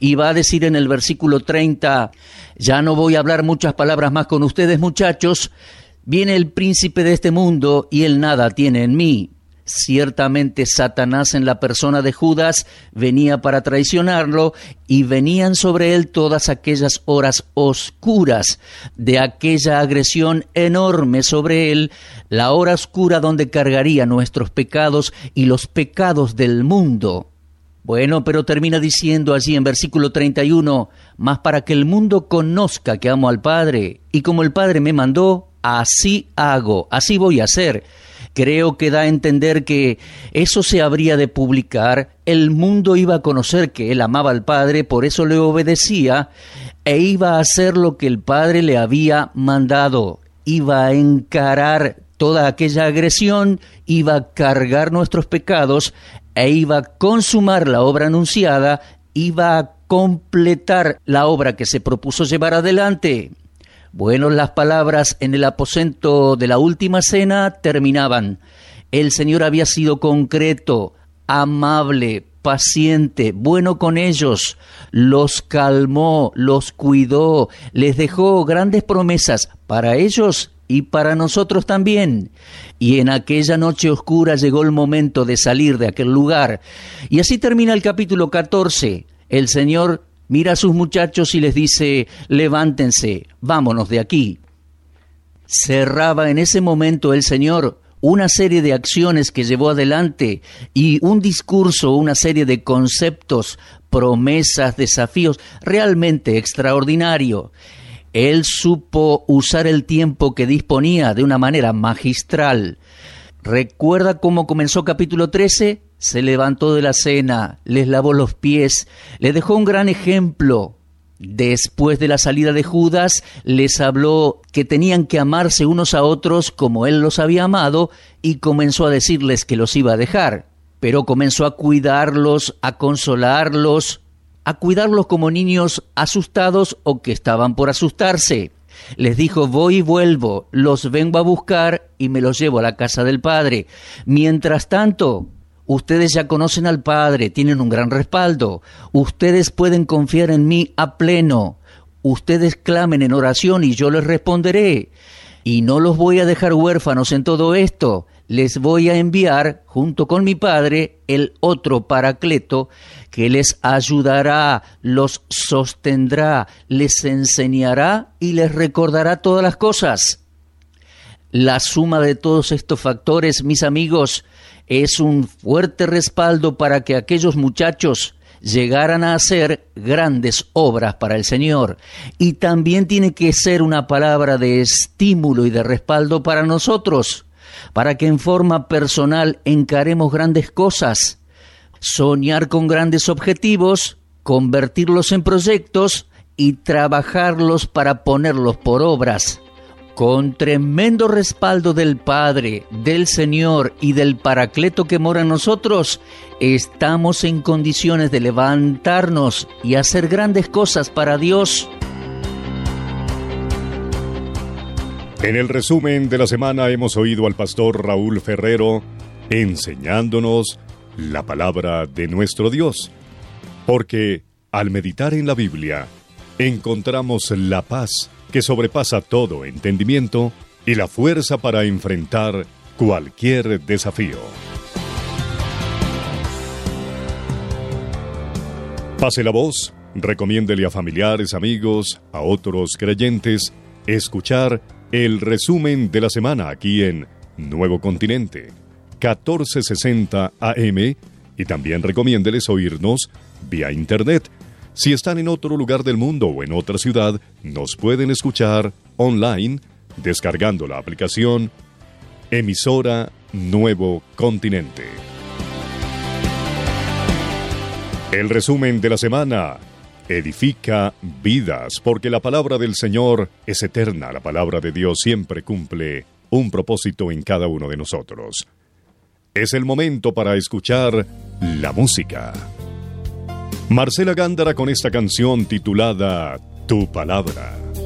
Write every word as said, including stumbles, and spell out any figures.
y va a decir en el versículo treinta, ya no voy a hablar muchas palabras más con ustedes, muchachos, viene el príncipe de este mundo y él nada tiene en mí. Ciertamente Satanás en la persona de Judas venía para traicionarlo y venían sobre él todas aquellas horas oscuras de aquella agresión enorme sobre él, la hora oscura donde cargaría nuestros pecados y los pecados del mundo. Bueno, pero termina diciendo allí en versículo treinta y uno, mas para que el mundo conozca que amo al Padre, y como el Padre me mandó, así hago, así voy a hacer. Creo que da a entender que eso se habría de publicar, el mundo iba a conocer que él amaba al Padre, por eso le obedecía, e iba a hacer lo que el Padre le había mandado, iba a encarar toda aquella agresión, iba a cargar nuestros pecados, e iba a consumar la obra anunciada, iba a completar la obra que se propuso llevar adelante. Bueno, las palabras en el aposento de la última cena terminaban. El Señor había sido concreto, amable, paciente, bueno con ellos, los calmó, los cuidó, les dejó grandes promesas para ellos y para nosotros también. Y en aquella noche oscura llegó el momento de salir de aquel lugar. Y así termina el capítulo catorce. El Señor mira a sus muchachos y les dice, levántense, vámonos de aquí. Cerraba en ese momento el Señor una serie de acciones que llevó adelante y un discurso, una serie de conceptos, promesas, desafíos realmente extraordinario. Él supo usar el tiempo que disponía de una manera magistral. ¿Recuerda cómo comenzó capítulo trece? Se levantó de la cena, les lavó los pies, les dejó un gran ejemplo. Después de la salida de Judas, les habló que tenían que amarse unos a otros como él los había amado y comenzó a decirles que los iba a dejar. Pero comenzó a cuidarlos, a consolarlos, a cuidarlos como niños asustados o que estaban por asustarse. Les dijo, voy y vuelvo, los vengo a buscar y me los llevo a la casa del Padre. Mientras tanto, ustedes ya conocen al Padre, tienen un gran respaldo. Ustedes pueden confiar en mí a pleno. Ustedes clamen en oración y yo les responderé. Y no los voy a dejar huérfanos en todo esto. Les voy a enviar, junto con mi Padre, el otro Paracleto, que les ayudará, los sostendrá, les enseñará y les recordará todas las cosas. La suma de todos estos factores, mis amigos, es un fuerte respaldo para que aquellos muchachos llegaran a hacer grandes obras para el Señor. Y también tiene que ser una palabra de estímulo y de respaldo para nosotros, para que en forma personal encaremos grandes cosas, soñar con grandes objetivos, convertirlos en proyectos y trabajarlos para ponerlos por obras. Con tremendo respaldo del Padre, del Señor y del Paracleto que mora en nosotros, estamos en condiciones de levantarnos y hacer grandes cosas para Dios. En el resumen de la semana hemos oído al pastor Raúl Ferrero enseñándonos la palabra de nuestro Dios, porque al meditar en la Biblia encontramos la paz que sobrepasa todo entendimiento y la fuerza para enfrentar cualquier desafío. Pase la voz, recomiéndele a familiares, amigos, a otros creyentes, escuchar el resumen de la semana aquí en Nuevo Continente, catorce sesenta A M, y también recomiéndeles oírnos vía internet. Si están en otro lugar del mundo o en otra ciudad, nos pueden escuchar online descargando la aplicación Emisora Nuevo Continente. El resumen de la semana edifica vidas, porque la palabra del Señor es eterna. La palabra de Dios siempre cumple un propósito en cada uno de nosotros. Es el momento para escuchar la música. Marcela Gándara con esta canción titulada Tu Palabra.